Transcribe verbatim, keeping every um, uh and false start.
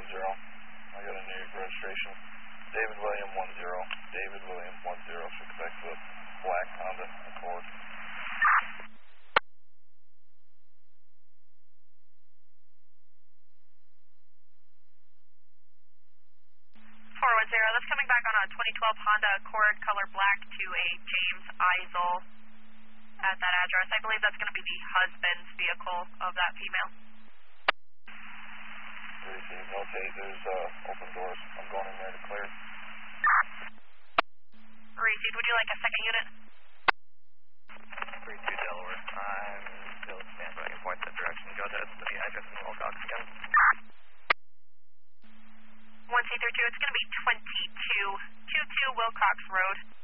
zero. I got a new registration. David William one zero. David William one zero. Should connect to a black Honda Accord. four one zero, that's coming back on a twenty twelve Honda Accord, color black, to a James Eisel at that address. I believe that's going to be the husband's vehicle of that female. Receive, no tasers, uh, open doors. I'm going in there to clear. Received, would you like a second unit? three two Delaware, I'm still standby. I can point that direction. Go ahead to the address in Wilcox again. one C three two, it's going to be twenty-two twenty-two Wilcox Road.